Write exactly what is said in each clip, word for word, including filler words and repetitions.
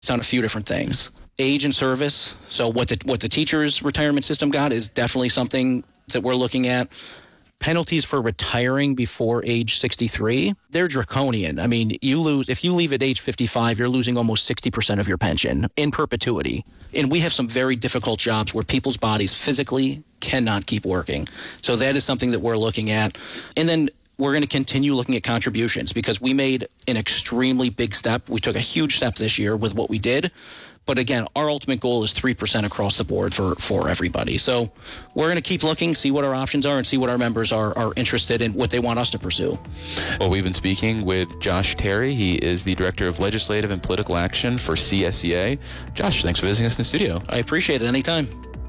on a few different things. Age and service. So what the what the teachers' retirement system got is definitely something that we're looking at. Penalties for retiring before age sixty-three, they're draconian. I mean, you lose if you leave at age fifty-five, you're losing almost sixty percent of your pension in perpetuity. And we have some very difficult jobs where people's bodies physically cannot keep working. So that is something that we're looking at. And then we're going to continue looking at contributions because we made an extremely big step. We took a huge step this year with what we did. But again, our ultimate goal is three percent across the board for, for everybody. So we're going to keep looking, see what our options are, and see what our members are, are interested in, what they want us to pursue. Well, we've been speaking with Josh Terry. He is the Director of Legislative and Political Action for C S E A. Josh, thanks for visiting us in the studio. I appreciate it. Anytime.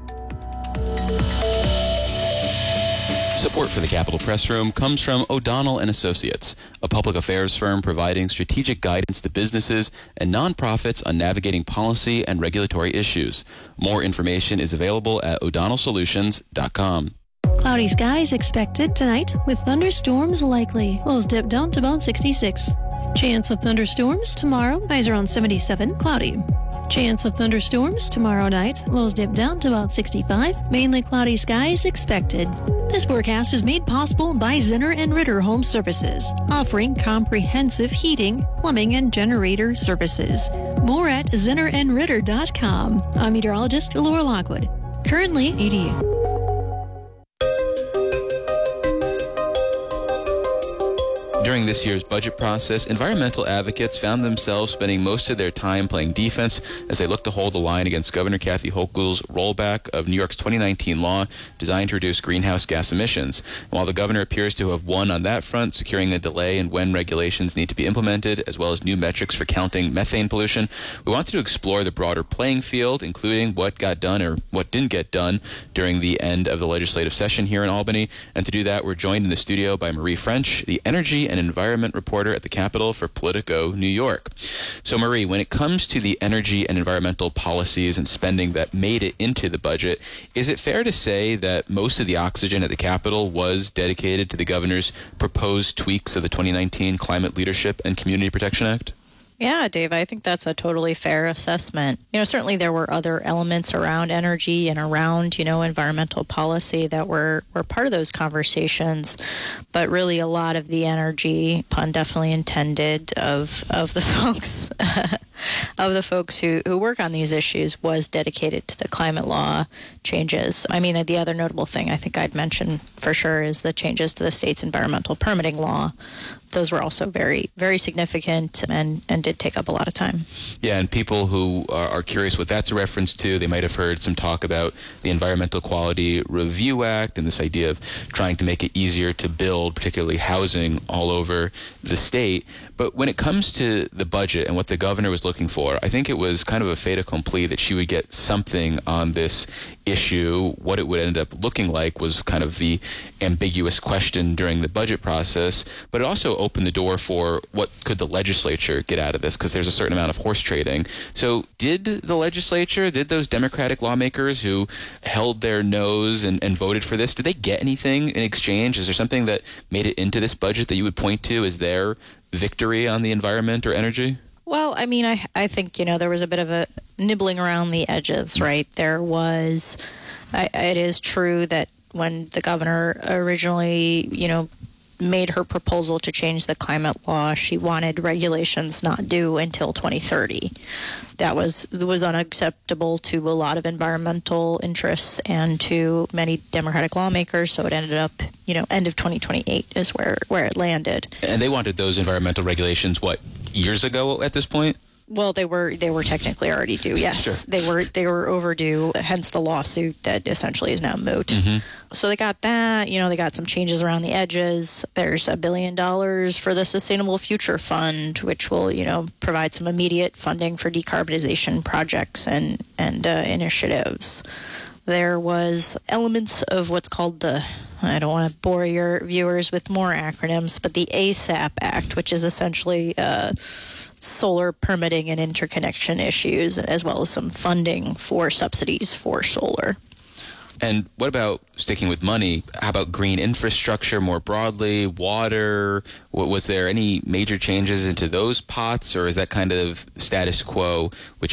Support for the Capitol Press Room comes from O'Donnell and Associates, a public affairs firm providing strategic guidance to businesses and nonprofits on navigating policy and regulatory issues. More information is available at o'donnell solutions dot com. Cloudy skies expected tonight with thunderstorms likely. Lows dip down to about sixty-six. Chance of thunderstorms tomorrow. Highs around seventy-seven. Cloudy. Chance of thunderstorms tomorrow night. Lows dip down to about sixty-five. Mainly cloudy skies expected. This forecast is made possible by Zinner and Ritter Home Services, offering comprehensive heating, plumbing, and generator services. More at zinner and ritter dot com. I'm meteorologist Laura Lockwood. Currently eighty-eight. During this year's budget process, environmental advocates found themselves spending most of their time playing defense as they look to hold the line against Governor Kathy Hochul's rollback of New York's twenty nineteen law designed to reduce greenhouse gas emissions. And while the governor appears to have won on that front, securing a delay in when regulations need to be implemented, as well as new metrics for counting methane pollution, we wanted to explore the broader playing field, including what got done or what didn't get done during the end of the legislative session here in Albany. And to do that, we're joined in the studio by Marie French, the energy and environment reporter at the Capitol for Politico New York. So Marie, when it comes to the energy and environmental policies and spending that made it into the budget, is it fair to say that most of the oxygen at the Capitol was dedicated to the governor's proposed tweaks of the twenty nineteen Climate Leadership and Community Protection Act? Yeah, Dave, I think that's a totally fair assessment. You know, certainly there were other elements around energy and around, you know, environmental policy that were, were part of those conversations. But really a lot of the energy, pun definitely intended, of of the folks of the folks who, who work on these issues was dedicated to the climate law changes. I mean, the other notable thing I think I'd mention for sure is the changes to the state's environmental permitting law. Those were also very, very significant and, and did take up a lot of time. Yeah, and people who are, are curious what that's a reference to, they might have heard some talk about the Environmental Quality Review Act and this idea of trying to make it easier to build, particularly housing, all over the state. But when it comes to the budget and what the governor was looking for, I think it was kind of a fait accompli that she would get something on this issue. What it would end up looking like was kind of the ambiguous question during the budget process, but it also opened the door for what could the legislature get out of this, because there's a certain amount of horse trading. So did the legislature, did those Democratic lawmakers who held their nose and, and voted for this, did they get anything in exchange? Is there something that made it into this budget that you would point to as their victory on the environment or energy? Well, I mean, I I think, you know, there was a bit of a nibbling around the edges, right? There was, I, it is true that when the governor originally, you know, made her proposal to change the climate law, she wanted regulations not due until twenty thirty. That was was unacceptable to a lot of environmental interests and to many Democratic lawmakers, so it ended up, you know, end of twenty twenty-eight is where, where it landed. And they wanted those environmental regulations, what, years ago at this point? Well, they were they were technically already due. Yes, sure. they were they were overdue. Hence the lawsuit that essentially is now moot. Mm-hmm. So they got that. You know, they got some changes around the edges. There's a billion dollars for the Sustainable Future Fund, which will, you know, provide some immediate funding for decarbonization projects and and uh, initiatives. There was elements of what's called the, I don't want to bore your viewers with more acronyms, but the A S A P Act, which is essentially uh, solar permitting and interconnection issues, as well as some funding for subsidies for solar. And what about, sticking with money, how about green infrastructure more broadly, water? W- Was there any major changes into those pots, or is that kind of status quo, which